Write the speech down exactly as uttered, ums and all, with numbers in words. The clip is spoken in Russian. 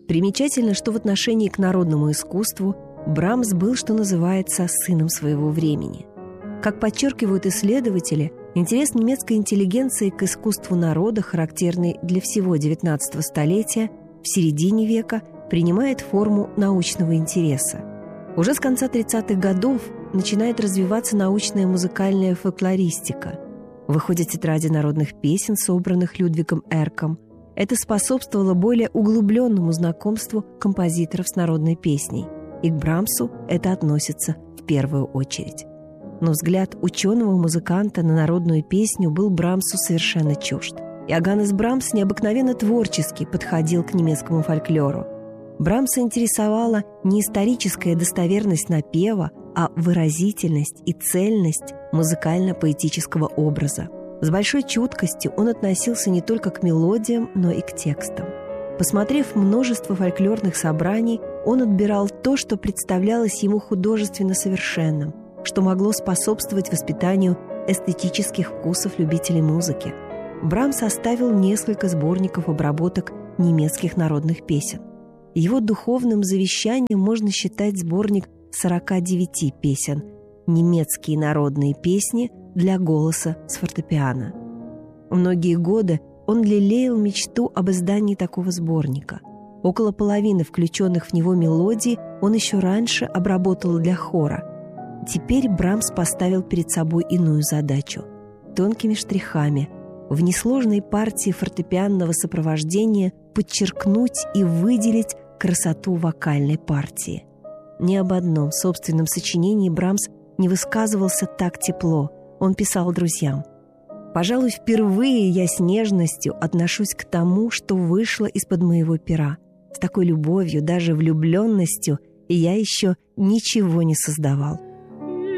Примечательно, что в отношении к народному искусству Брамс был, что называется, сыном своего времени. Как подчеркивают исследователи, интерес немецкой интеллигенции к искусству народа, характерный для всего девятнадцатого столетия, в середине века принимает форму научного интереса. Уже с конца тридцатых годов начинает развиваться научная музыкальная фольклористика. Выходят тетради народных песен, собранных Людвигом Эрком. Это способствовало более углубленному знакомству композиторов с народной песней. И к Брамсу это относится в первую очередь. Но взгляд ученого-музыканта на народную песню был Брамсу совершенно чужд. Иоганнес Брамс необыкновенно творчески подходил к немецкому фольклору. Брамса интересовала не историческая достоверность напева, а выразительность и цельность музыкально-поэтического образа. С большой чуткостью он относился не только к мелодиям, но и к текстам. Посмотрев множество фольклорных собраний, он отбирал то, что представлялось ему художественно совершенным, что могло способствовать воспитанию эстетических вкусов любителей музыки. Брамс составил несколько сборников обработок немецких народных песен. Его духовным завещанием можно считать сборник сорока девяти песен «Немецкие народные песни для голоса с фортепиано». Многие годы он лелеял мечту об издании такого сборника. Около половины включенных в него мелодий он еще раньше обработал для хора. Теперь Брамс поставил перед собой иную задачу – тонкими штрихами, в несложной партии фортепианного сопровождения подчеркнуть и выделить красоту вокальной партии. Ни об одном собственном сочинении Брамс не высказывался так тепло. Он писал друзьям: «Пожалуй, впервые я с нежностью отношусь к тому, что вышло из-под моего пера. С такой любовью, даже влюбленностью, и я еще ничего не создавал.